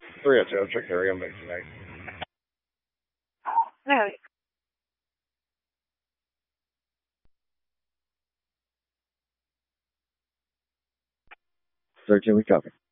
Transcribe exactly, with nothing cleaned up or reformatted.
three oh two, check area, I'm tonight. No. thirteen, we copy.